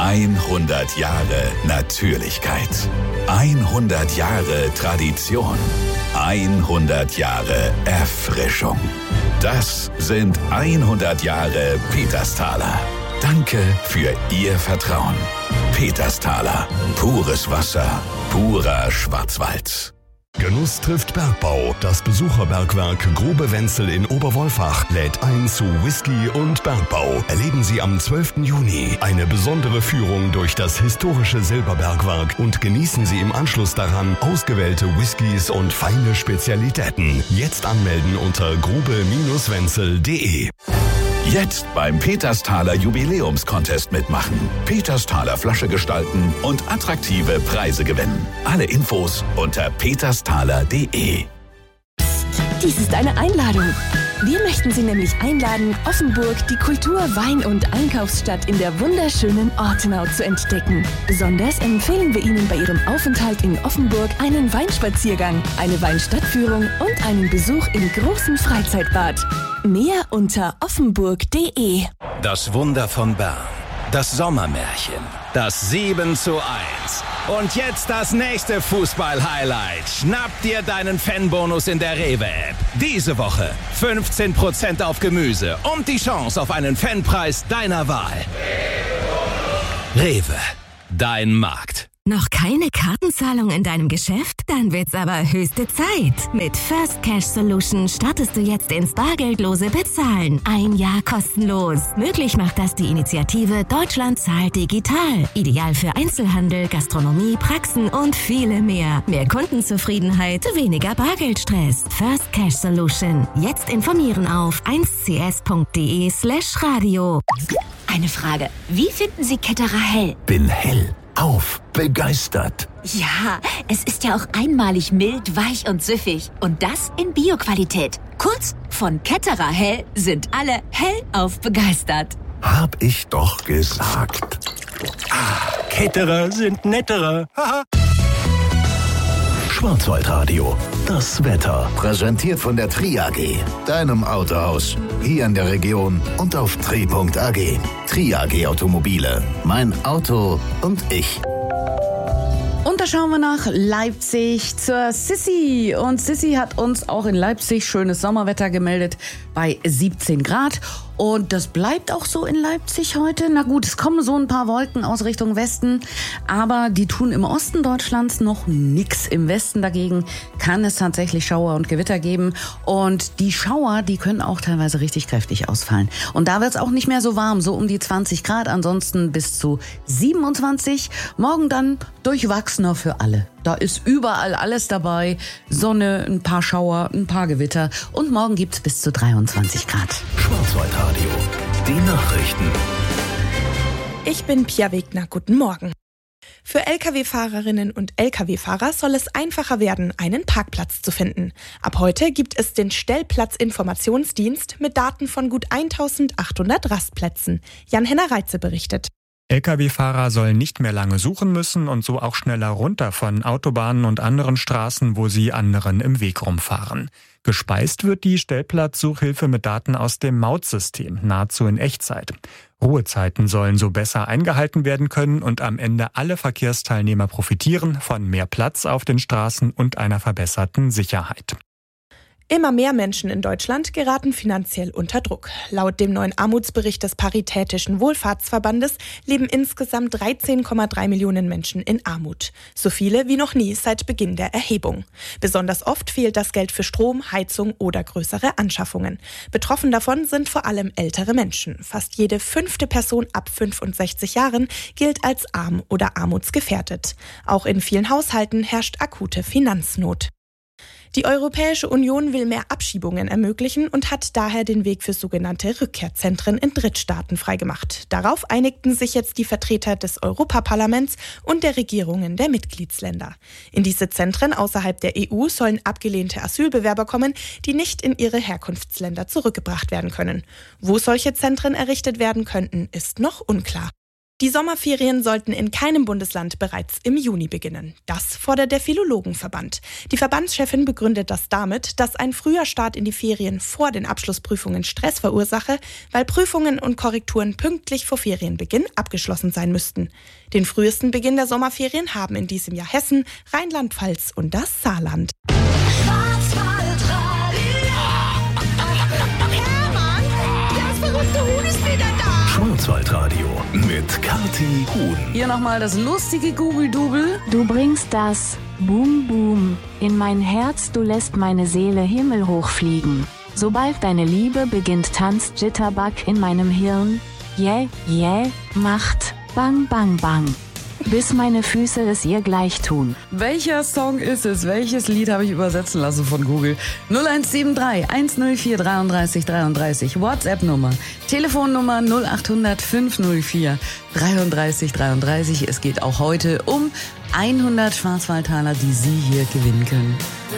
100 Jahre Natürlichkeit. 100 Jahre Tradition. 100 Jahre Erfrischung. Das sind 100 Jahre Petersthaler. Danke für Ihr Vertrauen. Petersthaler. Pures Wasser. Purer Schwarzwald. Genuss trifft Bergbau. Das Besucherbergwerk Grube Wenzel in Oberwolfach lädt ein zu Whisky und Bergbau. Erleben Sie am 12. Juni eine besondere Führung durch das historische Silberbergwerk und genießen Sie im Anschluss daran ausgewählte Whiskys und feine Spezialitäten. Jetzt anmelden unter grube-wenzel.de. Jetzt beim Petersthaler Jubiläumscontest mitmachen. Petersthaler Flasche gestalten und attraktive Preise gewinnen. Alle Infos unter petersthaler.de. Dies ist eine Einladung. Wir möchten Sie nämlich einladen, Offenburg, die Kultur-, Wein- und Einkaufsstadt in der wunderschönen Ortenau zu entdecken. Besonders empfehlen wir Ihnen bei Ihrem Aufenthalt in Offenburg einen Weinspaziergang, eine Weinstadtführung und einen Besuch im großen Freizeitbad. Mehr unter offenburg.de. Das Wunder von Bern. Das Sommermärchen. Das 7:1. Und jetzt das nächste Fußball-Highlight. Schnapp dir deinen Fanbonus in der Rewe-App. Diese Woche 15% auf Gemüse und die Chance auf einen Fanpreis deiner Wahl. Rewe. Dein Markt. Noch keine Kartenzahlung in deinem Geschäft? Dann wird's aber höchste Zeit. Mit First Cash Solution startest du jetzt ins bargeldlose Bezahlen. 1 Jahr kostenlos. Möglich macht das die Initiative Deutschland zahlt digital. Ideal für Einzelhandel, Gastronomie, Praxen und viele mehr. Mehr Kundenzufriedenheit, weniger Bargeldstress. First Cash Solution. Jetzt informieren auf 1cs.de/radio. Eine Frage. Wie finden Sie Ketterer hell? Bin hell auf begeistert. Ja, es ist ja auch einmalig mild, weich und süffig. Und das in Bio-Qualität. Kurz, von Ketterer hell sind alle hellauf begeistert. Hab ich doch gesagt. Ketterer sind netterer. Schwarzwaldradio. Das Wetter. Präsentiert von der Tri AG, deinem Autohaus. Hier in der Region und auf tri.ag. Tri AG Automobile. Mein Auto und ich. Und da schauen wir nach Leipzig zur Sissi. Und Sissi hat uns auch in Leipzig schönes Sommerwetter gemeldet bei 17 Grad. Und das bleibt auch so in Leipzig heute. Na gut, es kommen so ein paar Wolken aus Richtung Westen, aber die tun im Osten Deutschlands noch nix. Im Westen dagegen kann es tatsächlich Schauer und Gewitter geben. Und die Schauer, die können auch teilweise richtig kräftig ausfallen. Und da wird es auch nicht mehr so warm, so um die 20 Grad, ansonsten bis zu 27. Morgen dann durchwachsener für alle. Da ist überall alles dabei. Sonne, ein paar Schauer, ein paar Gewitter. Und morgen gibt's bis zu 23 Grad. Schwarzwaldradio. Die Nachrichten. Ich bin Pia Wegner. Guten Morgen. Für Lkw-Fahrerinnen und Lkw-Fahrer soll es einfacher werden, einen Parkplatz zu finden. Ab heute gibt es den Stellplatzinformationsdienst mit Daten von gut 1800 Rastplätzen. Jan-Henner Reitze berichtet. Lkw-Fahrer sollen nicht mehr lange suchen müssen und so auch schneller runter von Autobahnen und anderen Straßen, wo sie anderen im Weg rumfahren. Gespeist wird die Stellplatzsuchhilfe mit Daten aus dem Mautsystem, nahezu in Echtzeit. Ruhezeiten sollen so besser eingehalten werden können und am Ende alle Verkehrsteilnehmer profitieren von mehr Platz auf den Straßen und einer verbesserten Sicherheit. Immer mehr Menschen in Deutschland geraten finanziell unter Druck. Laut dem neuen Armutsbericht des Paritätischen Wohlfahrtsverbandes leben insgesamt 13,3 Millionen Menschen in Armut. So viele wie noch nie seit Beginn der Erhebung. Besonders oft fehlt das Geld für Strom, Heizung oder größere Anschaffungen. Betroffen davon sind vor allem ältere Menschen. Fast jede 5. Person ab 65 Jahren gilt als arm oder armutsgefährdet. Auch in vielen Haushalten herrscht akute Finanznot. Die Europäische Union will mehr Abschiebungen ermöglichen und hat daher den Weg für sogenannte Rückkehrzentren in Drittstaaten freigemacht. Darauf einigten sich jetzt die Vertreter des Europaparlaments und der Regierungen der Mitgliedsländer. In diese Zentren außerhalb der EU sollen abgelehnte Asylbewerber kommen, die nicht in ihre Herkunftsländer zurückgebracht werden können. Wo solche Zentren errichtet werden könnten, ist noch unklar. Die Sommerferien sollten in keinem Bundesland bereits im Juni beginnen. Das fordert der Philologenverband. Die Verbandschefin begründet das damit, dass ein früher Start in die Ferien vor den Abschlussprüfungen Stress verursache, weil Prüfungen und Korrekturen pünktlich vor Ferienbeginn abgeschlossen sein müssten. Den frühesten Beginn der Sommerferien haben in diesem Jahr Hessen, Rheinland-Pfalz und das Saarland. Schwarzwaldradio mit Kathi Huhn. Hier nochmal das lustige Google-Double. Du bringst das Boom Boom in mein Herz, du lässt meine Seele himmelhoch fliegen. Sobald deine Liebe beginnt, tanzt Jitterbug in meinem Hirn. Yeah, yeah, macht Bang, Bang, Bang. Bis meine Füße es ihr gleich tun. Welcher Song ist es? Welches Lied habe ich übersetzen lassen von Google? 0173 104 33 33. WhatsApp-Nummer. Telefonnummer 0800 504 33 33. Es geht auch heute um 100 Schwarzwaldtaler, die Sie hier gewinnen können.